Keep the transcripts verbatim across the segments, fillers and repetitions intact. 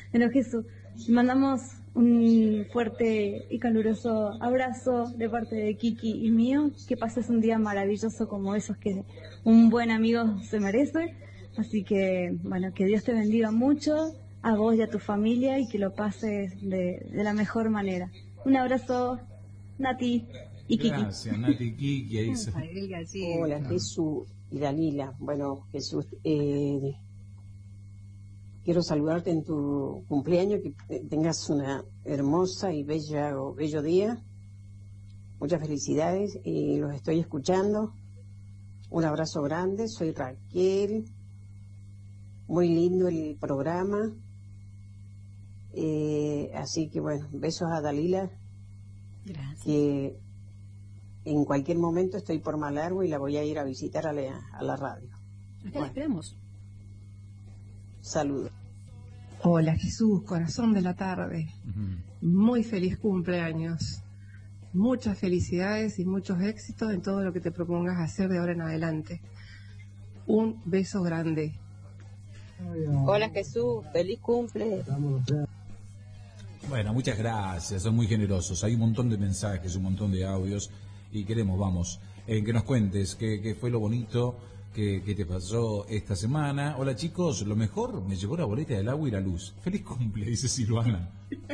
Bueno, Jesús, mandamos un fuerte y caluroso abrazo de parte de Kiki y mío. Que pases un día maravilloso como esos que un buen amigo se merece. Así que, bueno, que Dios te bendiga mucho, a vos y a tu familia, y que lo pases de, de la mejor manera. Un abrazo, Nati y Kiki. Gracias, Nati y Kiki. Ahí se... Hola, Jesús y Dalila. Bueno, Jesús, eh, quiero saludarte en tu cumpleaños, que tengas una hermosa y bella o bello día. Muchas felicidades y los estoy escuchando. Un abrazo grande, soy Raquel. Muy lindo el programa. Eh, así que bueno, besos a Dalila. Gracias. Que en cualquier momento estoy por Malargüe y la voy a ir a visitar a la, a la radio. Acá la Bueno, esperamos. saludos. Hola Jesús, corazón de la tarde. Ujú. Muy feliz cumpleaños. Muchas felicidades y muchos éxitos en todo lo que te propongas hacer de ahora en adelante. Un beso grande. Hola Jesús, feliz cumple. Bueno, muchas gracias, son muy generosos. Hay un montón de mensajes, un montón de audios y queremos, vamos, eh, que nos cuentes qué, qué fue lo bonito que, que te pasó esta semana. Hola chicos, lo mejor me llegó la boleta del agua y la luz. Feliz cumple, dice Silvana.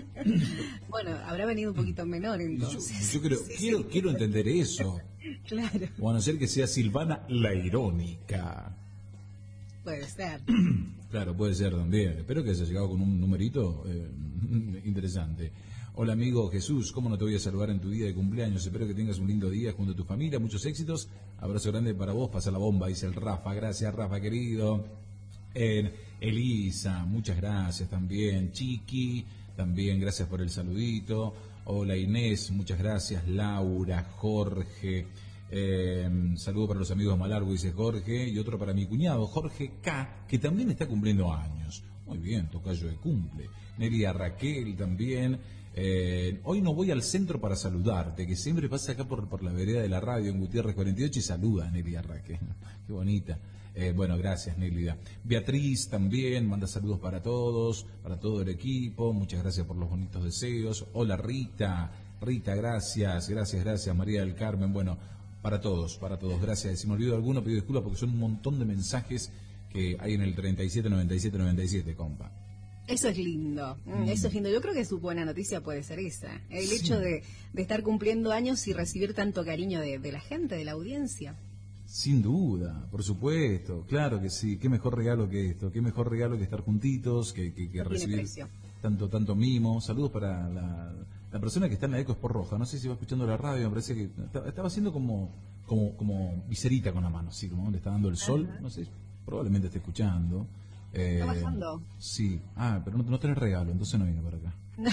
Bueno, habrá venido un poquito menor Yo, entonces. yo creo, quiero, quiero entender eso. Claro, O a no ser que sea Silvana la irónica. puede ser. Claro, puede ser también. Espero que haya llegado con un numerito eh, interesante. Hola amigo Jesús, ¿cómo no te voy a saludar en tu día de cumpleaños? Espero que tengas un lindo día junto a tu familia, muchos éxitos. Abrazo grande para vos, pasa la bomba, dice el Rafa. Gracias Rafa querido. Eh, Elisa, muchas gracias también. Chiqui, también gracias por el saludito. Hola Inés, muchas gracias. Laura, Jorge. Eh, saludo para los amigos Malargo, dice Jorge, y otro para mi cuñado, Jorge K, que también está cumpliendo años. Muy bien, tocayo de cumple. Nelia Raquel también. Eh, hoy no voy al centro para saludarte, que siempre pasa acá por, por la vereda de la radio en Gutiérrez cuarenta y ocho y saluda a Nelia Raquel. Qué bonita. Eh, bueno, gracias Nelia. Beatriz también manda saludos para todos, para todo el equipo. Muchas gracias por los bonitos deseos. Hola Rita. Rita, gracias, gracias, gracias. María del Carmen, bueno, para todos, para todos, gracias. Si me olvido de alguno, pido disculpas porque son un montón de mensajes que hay en el treinta y siete noventa y siete noventa y siete, compa. Eso es lindo, mm, eso es lindo. Yo creo que su buena noticia puede ser esa. El Sí. hecho de, de estar cumpliendo años y recibir tanto cariño de, de la gente, de la audiencia. Sin duda, por supuesto, claro que sí. Qué mejor regalo que esto, qué mejor regalo que estar juntitos, que, que, que No tiene recibir precio. tanto tanto mimo. Saludos para la, la persona que está en la Eco Sport Roja. No sé si va escuchando la radio, me parece que está- estaba haciendo como como como viserita con la mano, así como le está dando el sol. Ajá. No sé, probablemente esté escuchando. Eh, Está bajando. Sí, ah, pero no, no tenés regalo, entonces no vino para acá. No.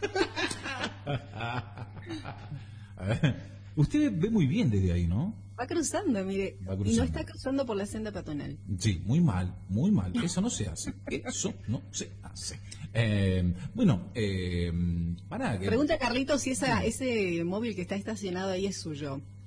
A ver, usted ve muy bien desde ahí, ¿no? Va cruzando, mire, Va y no cruzando. está cruzando por la senda peatonal. Sí, muy mal, muy mal. Eso no se hace. Eso no se hace. Eh, bueno, eh, para que... Pregunta a Carlitos si esa, ese móvil que está estacionado ahí es suyo.